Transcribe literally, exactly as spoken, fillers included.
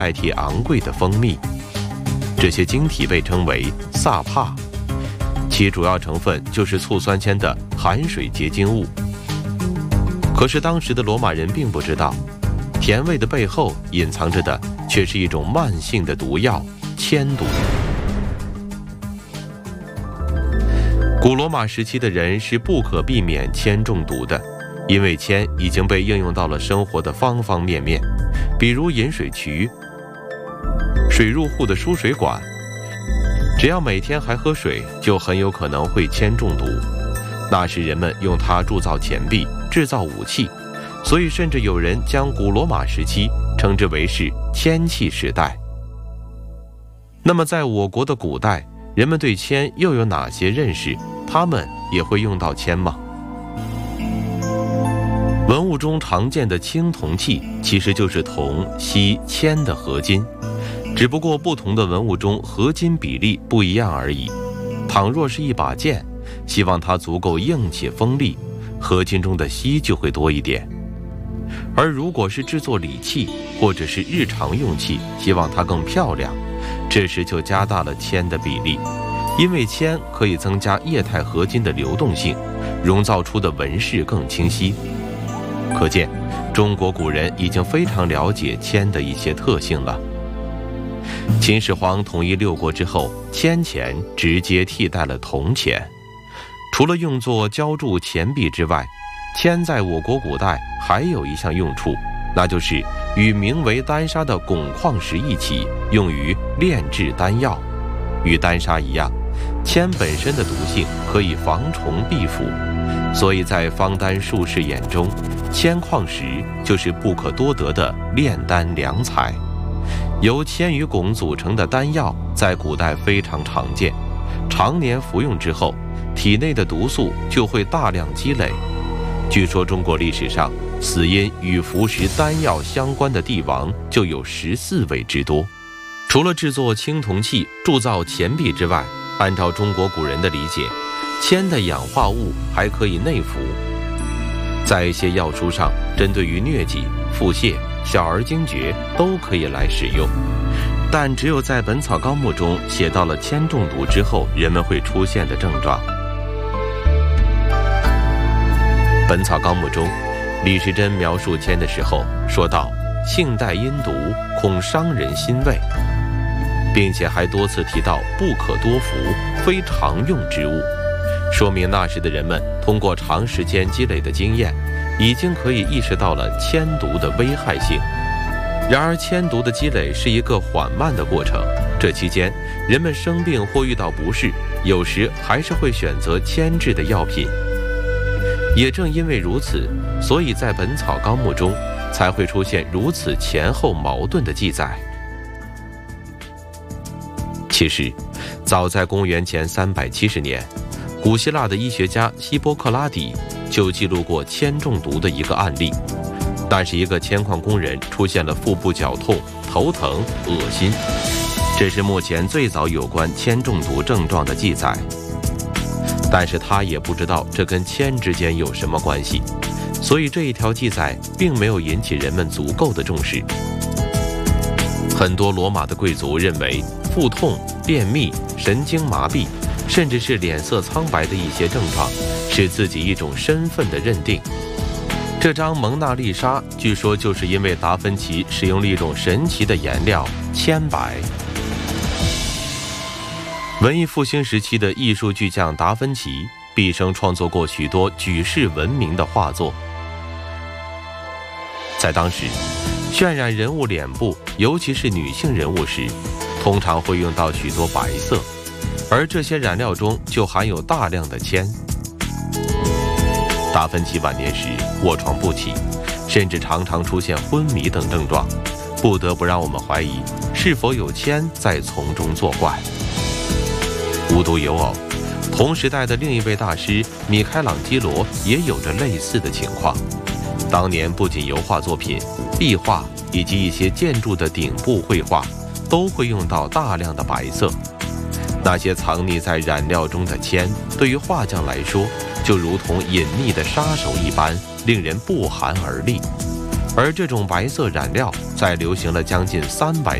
代替昂贵的蜂蜜。这些晶体被称为萨帕，其主要成分就是醋酸铅的含水结晶物。可是当时的罗马人并不知道，甜味的背后隐藏着的却是一种慢性的毒药——铅毒。古罗马时期的人是不可避免铅中毒的，因为铅已经被应用到了生活的方方面面，比如饮水渠、水入户的输水管，只要每天还喝水，就很有可能会铅中毒。那时人们用它铸造钱币、制造武器，所以甚至有人将古罗马时期称之为是铅器时代。那么在我国的古代，人们对铅又有哪些认识？他们也会用到铅吗？文物中常见的青铜器其实就是铜、锡、铅的合金，只不过不同的文物中合金比例不一样而已。倘若是一把剑，希望它足够硬且锋利，合金中的锡就会多一点；而如果是制作礼器或者是日常用器，希望它更漂亮，这时就加大了铅的比例，因为铅可以增加液态合金的流动性，熔造出的纹饰更清晰。可见，中国古人已经非常了解铅的一些特性了。秦始皇统一六国之后，铅钱直接替代了铜钱。除了用作浇铸钱币之外，铅在我国古代还有一项用处，那就是与名为丹砂的汞矿石一起用于炼制丹药。与丹砂一样，铅本身的毒性可以防虫避腐，所以在方丹术士眼中，铅矿石就是不可多得的炼丹良材。由铅与汞组成的丹药在古代非常常见，常年服用之后，体内的毒素就会大量积累。据说中国历史上死因与服食丹药相关的帝王就有十四位之多。除了制作青铜器、铸造钱币之外，按照中国古人的理解，铅的氧化物还可以内服。在一些药书上，针对于疟疾、腹泻、小儿惊厥都可以来使用，但只有在《本草纲目》中写到了铅中毒之后人们会出现的症状。《本草纲目》中，李时珍描述铅的时候说道：“性带阴毒，恐伤人心胃。”并且还多次提到不可多服，非常用之物，说明那时的人们通过长时间积累的经验，已经可以意识到了铅毒的危害性。然而铅毒的积累是一个缓慢的过程，这期间人们生病或遇到不适，有时还是会选择铅制的药品。也正因为如此，所以在《本草纲目》中才会出现如此前后矛盾的记载。其实，早在公元前三百七十年，古希腊的医学家希波克拉底就记录过铅中毒的一个案例。那是一个铅矿工人出现了腹部绞痛、头疼、恶心，这是目前最早有关铅中毒症状的记载。但是他也不知道这跟铅之间有什么关系，所以这一条记载并没有引起人们足够的重视。很多罗马的贵族认为腹痛、便秘、神经麻痹，甚至是脸色苍白的一些症状，是自己一种身份的认定。这张蒙娜丽莎据说就是因为达芬奇使用了一种神奇的颜料铅白。文艺复兴时期的艺术巨匠达芬奇毕生创作过许多举世闻名的画作。在当时，渲染人物脸部，尤其是女性人物时，通常会用到许多白色，而这些染料中就含有大量的铅。达芬奇晚年时卧床不起，甚至常常出现昏迷等症状，不得不让我们怀疑是否有铅在从中作怪。无独有偶，同时代的另一位大师米开朗基罗也有着类似的情况。当年不仅油画作品、壁画以及一些建筑的顶部绘画都会用到大量的白色，那些藏匿在染料中的铅，对于画匠来说就如同隐匿的杀手一般，令人不寒而栗。 而这种白色染料在流行了将近三百